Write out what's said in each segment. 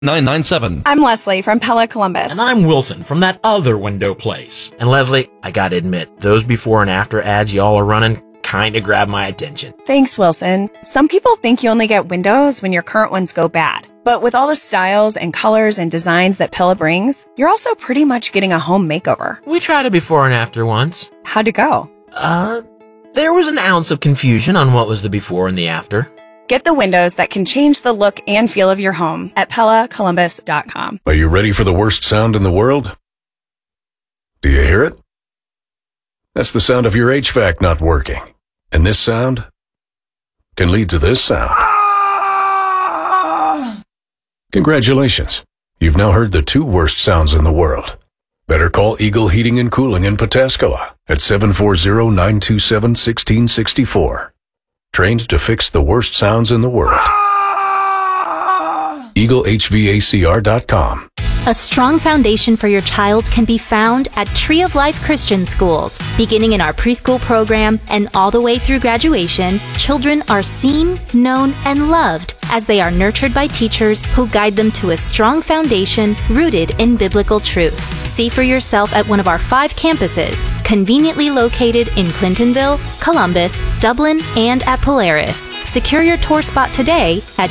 997. I'm Leslie from Pella Columbus. And I'm Wilson from that other window place. And Leslie, I gotta admit, those before and after ads y'all are running kinda grab my attention. Thanks, Wilson. Some people think you only get windows when your current ones go bad. But with all the styles and colors and designs that Pella brings, you're also pretty much getting a home makeover. We tried a before and after once. How'd it go? There was an ounce of confusion on what was the before and the after. Get the windows that can change the look and feel of your home at PellaColumbus.com. Are you ready for the worst sound in the world? Do you hear it? That's the sound of your HVAC not working. And this sound can lead to this sound. Congratulations. You've now heard the 2 worst sounds in the world. Better call Eagle Heating and Cooling in Pataskala at 740-927-1664. Trained to fix the worst sounds in the world. EagleHVACR.com. A strong foundation for your child can be found at Tree of Life Christian Schools. Beginning in our preschool program and all the way through graduation, children are seen, known, and loved as they are nurtured by teachers who guide them to a strong foundation rooted in biblical truth. See for yourself at one of our 5 campuses, conveniently located in Clintonville, Columbus, Dublin, and at Polaris. Secure your tour spot today at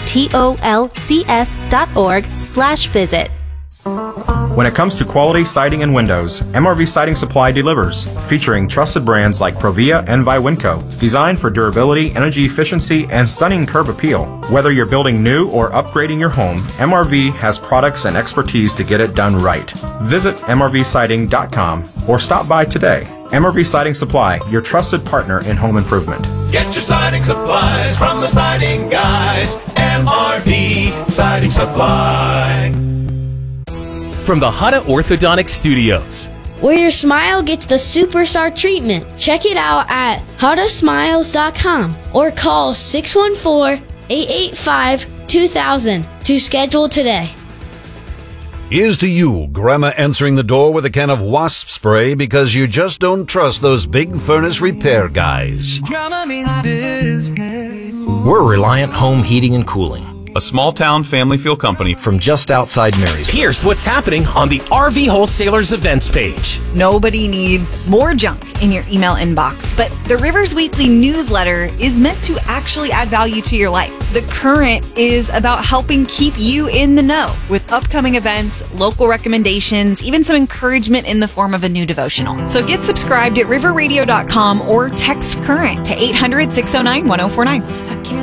tolcs.org/visit. When it comes to quality siding and windows, MRV Siding Supply delivers, featuring trusted brands like Provia and Viwinco, designed for durability, energy efficiency, and stunning curb appeal. Whether you're building new or upgrading your home, MRV has products and expertise to get it done right. Visit mrvsiding.com or stop by today. MRV Siding Supply, your trusted partner in home improvement. Get your siding supplies from the siding guys. MRV Siding Supply. From the Hutta Orthodontic Studios, where your smile gets the superstar treatment. Check it out at HuttaSmiles.com or call 614-885-2000 to schedule today. Here's to you, Grandma answering the door with a can of wasp spray because you just don't trust those big furnace repair guys. Grandma means business. We're Reliant Home Heating and Cooling, a small-town family feel company from just outside Marysville. Here's what's happening on the RV Wholesalers events page. Nobody needs more junk in your email inbox, but the Rivers Weekly newsletter is meant to actually add value to your life. The Current is about helping keep you in the know with upcoming events, local recommendations, even some encouragement in the form of a new devotional. So get subscribed at riverradio.com or text Current to 800-609-1049.